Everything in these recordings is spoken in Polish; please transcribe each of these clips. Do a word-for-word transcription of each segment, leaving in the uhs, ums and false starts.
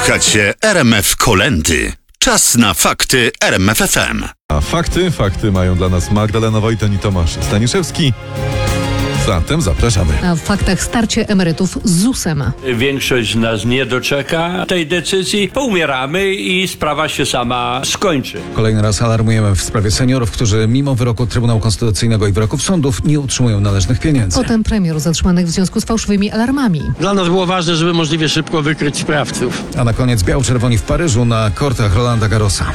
Słuchacie R M F Kolędy. Czas na fakty R M F F M. A fakty, fakty mają dla nas Magdalena Wojton i Tomasz Staniszewski. Zatem zapraszamy. A w faktach starcie emerytów z zusem. Większość nas nie doczeka tej decyzji. Poumieramy i sprawa się sama skończy. Kolejny raz alarmujemy w sprawie seniorów, którzy mimo wyroku Trybunału Konstytucyjnego i wyroków sądów nie otrzymują należnych pieniędzy. Potem premier zatrzymanych w związku z fałszywymi alarmami. Dla nas było ważne, żeby możliwie szybko wykryć sprawców. A na koniec biało-czerwoni w Paryżu na kortach Rolanda Garrosa.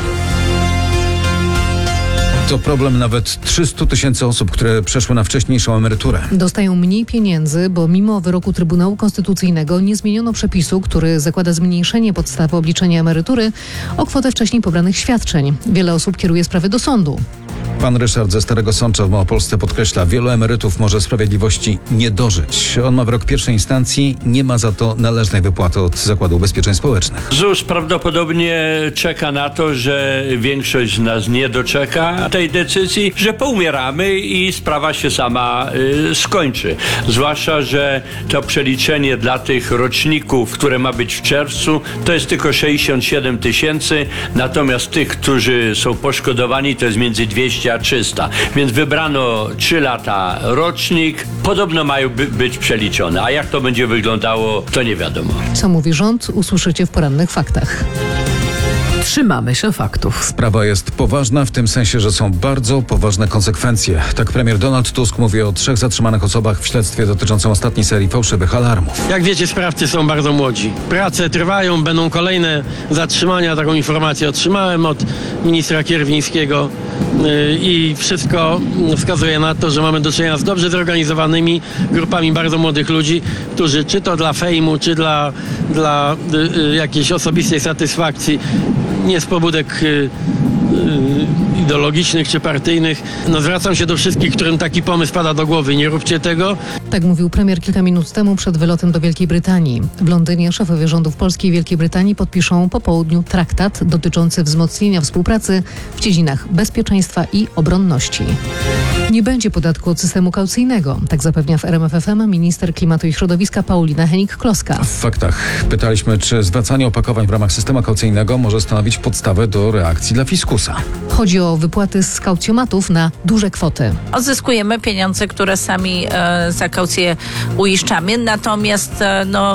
To problem nawet trzystu tysięcy osób, które przeszły na wcześniejszą emeryturę. Dostają mniej pieniędzy, bo mimo wyroku Trybunału Konstytucyjnego nie zmieniono przepisu, który zakłada zmniejszenie podstawy obliczenia emerytury o kwotę wcześniej pobranych świadczeń. Wiele osób kieruje sprawy do sądu. Pan Ryszard ze Starego Sącza w Małopolsce podkreśla, wielu emerytów może sprawiedliwości nie dożyć. On ma wyrok pierwszej instancji, nie ma za to należnej wypłaty od Zakładu Ubezpieczeń Społecznych. ZUS prawdopodobnie czeka na to, że większość z nas nie doczeka tej decyzji, że poumieramy i sprawa się sama y, skończy. Zwłaszcza, że to przeliczenie dla tych roczników, które ma być w czerwcu, to jest tylko sześćdziesiąt siedem tysięcy, natomiast tych, którzy są poszkodowani, to jest między dwieście a trzysta. Więc wybrano trzy lata rocznik. Podobno mają by, być przeliczone. A jak to będzie wyglądało, to nie wiadomo. Co mówi rząd, usłyszycie w porannych faktach. Trzymamy się faktów. Sprawa jest poważna w tym sensie, że są bardzo poważne konsekwencje. Tak premier Donald Tusk mówi o trzech zatrzymanych osobach w śledztwie dotyczącym ostatniej serii fałszywych alarmów. Jak wiecie, sprawcy są bardzo młodzi. Prace trwają, będą kolejne zatrzymania. Taką informację otrzymałem od ministra Kierwińskiego yy, i wszystko wskazuje na to, że mamy do czynienia z dobrze zorganizowanymi grupami bardzo młodych ludzi, którzy czy to dla fejmu, czy dla, dla yy, jakiejś osobistej satysfakcji, nie z pobudek y, y, ideologicznych czy partyjnych. No, zwracam się do wszystkich, którym taki pomysł pada do głowy. Nie róbcie tego. Tak mówił premier kilka minut temu przed wylotem do Wielkiej Brytanii. W Londynie szefowie rządów Polski i Wielkiej Brytanii podpiszą po południu traktat dotyczący wzmocnienia współpracy w dziedzinach bezpieczeństwa i obronności. Nie będzie podatku od systemu kaucyjnego, tak zapewnia w R M F F M minister klimatu i środowiska Paulina Hennig-Kloska. W faktach pytaliśmy, czy zwracanie opakowań w ramach systemu kaucyjnego może stanowić podstawę do reakcji dla fiskusa. Chodzi o wypłaty z kaucjomatów na duże kwoty. Odzyskujemy pieniądze, które sami e, za kaucję uiszczamy, natomiast e, no,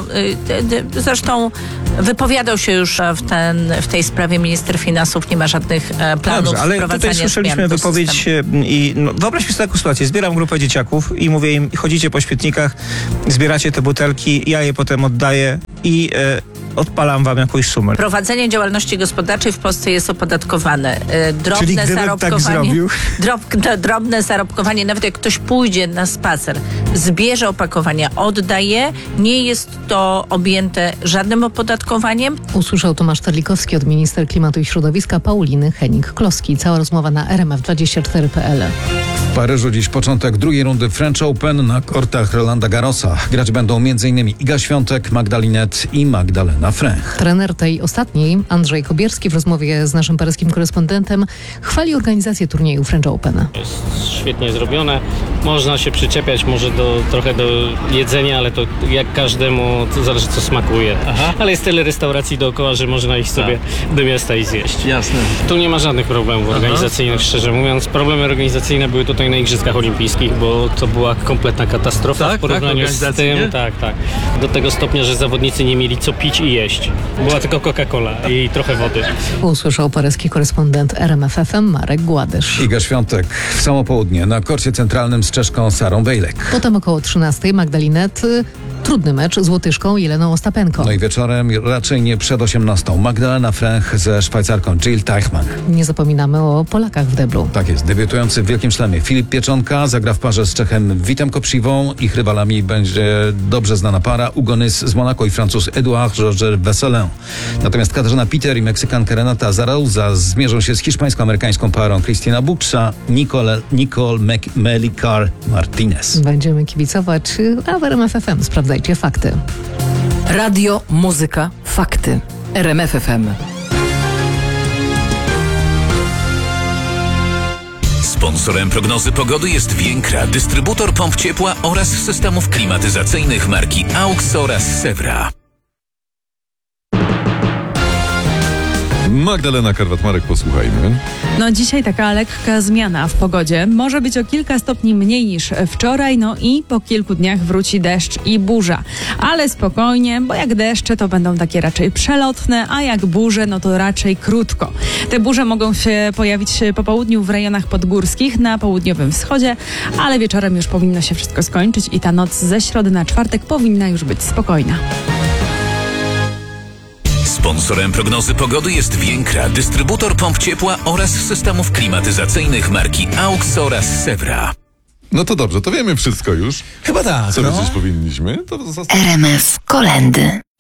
e, zresztą wypowiadał się już w, ten, w tej sprawie minister finansów, nie ma żadnych e, planów Dobrze, ale wprowadzania tutaj słyszeliśmy wypowiedź systemu. i no, wyobraźmy sobie taką sytuację. Zbieram grupę dzieciaków i mówię im, chodzicie po śmietnikach, zbieracie te butelki, ja je potem oddaję i e, odpalam wam jakąś sumę. Prowadzenie działalności gospodarczej w Polsce jest opodatkowane. Drobne Czyli gdybym zarobkowanie, tak zrobił? Drob, drobne zarobkowanie, nawet jak ktoś pójdzie na spacer, zbierze opakowania, oddaje, nie jest to objęte żadnym opodatkowaniem. Usłyszał Tomasz Terlikowski od minister klimatu i środowiska Pauliny Hennig-Kloski. Cała rozmowa na r m f dwadzieścia cztery kropka p l. W Paryżu dziś początek drugiej rundy French Open na kortach Rolanda Garrosa. Grać będą m.in. Iga Świątek, Magdalinet i Magdalena Fręch. Trener tej ostatniej, Andrzej Kobierski, w rozmowie z naszym paryskim korespondentem chwali organizację turnieju French Open. Jest świetnie zrobione. Można się przyczepiać może do, trochę do jedzenia, ale to jak każdemu, to zależy co smakuje. Aha. Ale jest tyle restauracji dookoła, że można iść sobie tak do miasta i zjeść. Jasne. Tu nie ma żadnych problemów Aha. organizacyjnych, szczerze mówiąc. Problemy organizacyjne były tutaj na Igrzyskach Olimpijskich, bo to była kompletna katastrofa tak, w porównaniu tak, z tym. Tak, tak. Do tego stopnia, że zawodnicy nie mieli co pić i jeść. Była tylko Coca-Cola i trochę wody. Usłyszał paryski korespondent R M F F M Marek Gładysz. Iga Świątek w samo południe na korcie centralnym z Czeszką Sarą Bejlek. Potem około trzynastej Magdalinet. Trudny mecz z Łotyszką Jeleną Ostapenko. No i wieczorem raczej nie przed osiemnastą Magdalena Fręch ze Szwajcarką Jill Teichmann. Nie zapominamy o Polakach w deblu. Tak jest. Debiutujący w Wielkim Szlemie Filip Pieczonka zagra w parze z Czechem Witem Koprzywą. Ich rywalami będzie dobrze znana para Hugo Nys z Monako i Francuz Edouard Roger Vesselin. Natomiast Katarzyna Peter i Meksykanka Renata Zarauza zmierzą się z hiszpańsko-amerykańską parą Cristina Bucza, Nicole, Nicole Melicar Martinez. Będziemy kibicować, a w R M F F M sprawdzajcie fakty. Radio, muzyka, fakty. R M F F M. Sponsorem prognozy pogody jest Więkra, dystrybutor pomp ciepła oraz systemów klimatyzacyjnych marki A U X oraz Sewra. Magdalena Karwat-Marek, posłuchajmy. No dzisiaj taka lekka zmiana w pogodzie. Może być o kilka stopni mniej niż wczoraj, no i po kilku dniach wróci deszcz i burza. Ale spokojnie, bo jak deszcze to będą takie raczej przelotne, a jak burze, no to raczej krótko. Te burze mogą się pojawić po południu w rejonach podgórskich na południowym wschodzie, ale wieczorem już powinno się wszystko skończyć i ta noc ze środy na czwartek powinna już być spokojna. Sponsorem prognozy pogody jest Więkra, dystrybutor pomp ciepła oraz systemów klimatyzacyjnych marki AUX oraz Sewra. No to dobrze, to wiemy wszystko już. Chyba tak. Co no. wiedzieć powinniśmy? To R M F Kolendy.